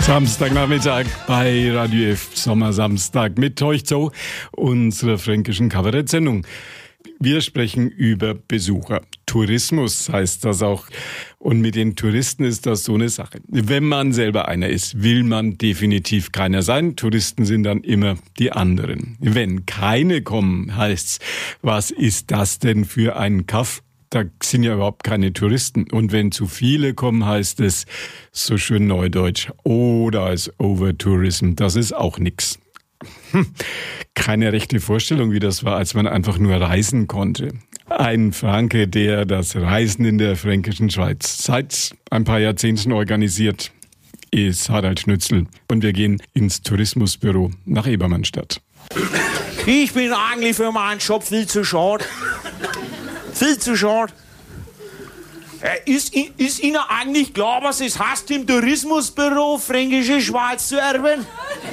Samstagnachmittag bei Radio F, Sommersamstag mit euch so, unserer fränkischen Kabarett-Sendung. Wir sprechen über Besucher. Tourismus heißt das auch. Und mit den Touristen ist das so eine Sache. Wenn man selber einer ist, will man definitiv keiner sein. Touristen sind dann immer die anderen. Wenn keine kommen, heißt's, was ist das denn für ein Kaff? Da sind ja überhaupt keine Touristen. Und wenn zu viele kommen, heißt es, so schön neudeutsch, da ist Overtourism. Das ist auch nix. Keine rechte Vorstellung, wie das war, als man einfach nur reisen konnte. Ein Franke, der das Reisen in der fränkischen Schweiz seit ein paar Jahrzehnten organisiert, ist Harald Schnützel. Und wir gehen ins Tourismusbüro nach Ebermannstadt. Ich bin eigentlich für meinen Job viel zu schade. Viel zu schade. Ist Ihnen eigentlich klar, was es heißt, im Tourismusbüro Fränkische Schweiz zu erben?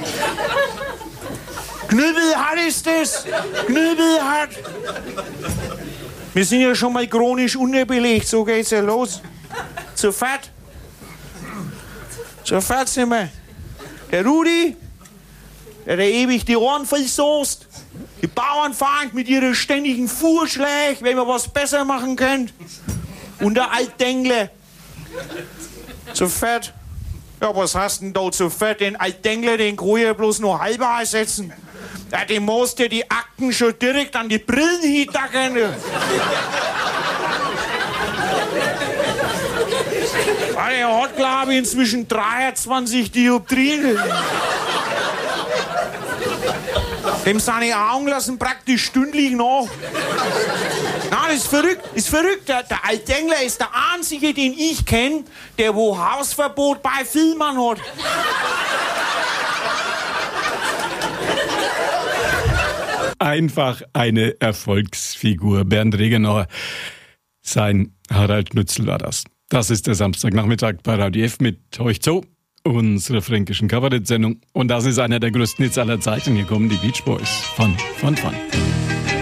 Knüppelhart ist das. Knüppelhart. Wir sind ja schon mal chronisch unterbelegt, so geht's ja los. Zu fett. Zu fett sind wir. Der Rudi, der ewig die Ohren vollsoßt. Die Bauernfeind mit ihren ständigen Vorschlägen, wenn man was besser machen könnt. Und der Altdengler. Zu fett. Ja, was hast denn da zu fett? Den Altdengler, den kann ich ja bloß noch halber ersetzen. Ja, dem musst du die Akten schon direkt an die Brillen hintacken. Er hat, glaube ich, inzwischen 23 Dioptrien. Dem seine Augen lassen praktisch stündlich nach. Nein, das ist verrückt. Das ist verrückt. Der Altdengler ist der einzige, den ich kenne, der wo Hausverbot bei Filmern hat. Einfach eine Erfolgsfigur. Bernd Regenauer, sein Harald Schnützel war das. Das ist der Samstagnachmittag bei Radio F mit euch so, unserer fränkischen Kabarett-Sendung. Und das ist einer der größten Hits aller Zeiten. Hier kommen die Beach Boys von.